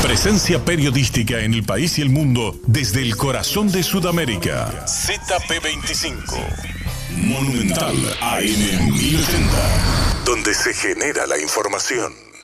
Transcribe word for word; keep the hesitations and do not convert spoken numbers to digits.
Presencia periodística en el país y el mundo desde el corazón de Sudamérica. Z P veinticinco. Monumental A M mil ochenta. Donde se genera la información.